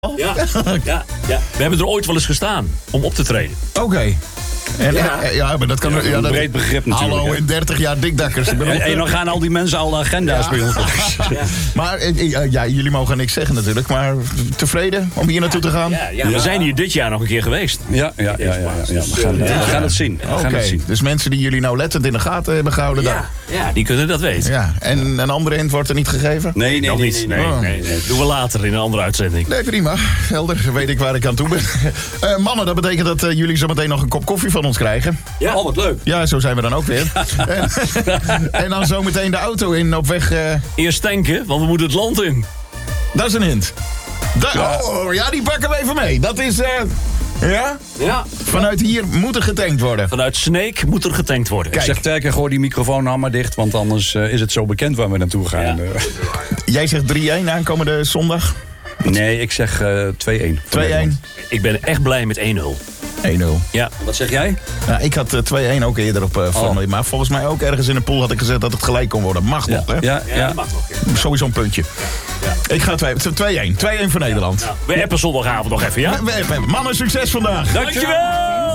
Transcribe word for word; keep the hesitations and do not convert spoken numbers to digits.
Ja, ja, ja. We hebben er ooit wel eens gestaan om op te treden. Oké. Okay. En, ja. ja, maar dat kan... Ja, een dat, breed begrip natuurlijk. Hallo, in dertig jaar dikdakkers. En, en dan gaan al die mensen al agenda's ja. bij ons. Ja. Maar ja, jullie mogen niks zeggen natuurlijk. Maar tevreden om hier naartoe te gaan? Ja, ja, we zijn hier dit jaar nog een keer geweest. Ja, ja, ja, ja, ja, ja. We, gaan, we gaan het zien. Oké, okay. Dus mensen die jullie nou lettend in de gaten hebben gehouden... Ja, ja die kunnen dat weten. Ja. En een andere hint wordt er niet gegeven? Nee, nee, nog nee. niet. Nee, nee, nee, nee, nee, nee. Doen we later in een andere uitzending. Nee, prima. Helder. Weet ik waar ik aan toe ben. Uh, mannen, dat betekent dat uh, jullie zo meteen nog een kop koffie van ons krijgen. Ja, oh, wat leuk. Ja, zo zijn we dan ook weer. en, en dan zo meteen de auto in op weg... Uh... Eerst tanken, want we moeten het land in. Dat is een hint. Da- ja. Oh, ja, die pakken we even mee. Dat is... Uh... Ja? Ja. Vanuit hier moet er getankt worden. Vanuit Sneek moet er getankt worden. Kijk. Ik zeg Terker, gooi die microfoon nou maar dicht, want anders uh, is het zo bekend waar we naartoe gaan. Ja. Jij zegt drie-een aankomende zondag? Nee, ik zeg uh, twee-een. twee-een. Ik ben echt blij met één nul. één nul. Ja. Wat zeg jij? Ja, ik had uh, twee-een ook eerder op uh, Formule. Oh. Maar volgens mij ook ergens in de pool had ik gezegd dat het gelijk kon worden. Mag ja. nog, hè? Ja, ja. ja. mag nog. Ja. Sowieso een puntje. Ja. Ja. Ik ga twee-een. twee-een voor Nederland. Ja. Nou, we appen zondagavond nog even, ja? We, we, we. Mannen, succes vandaag. Dankjewel!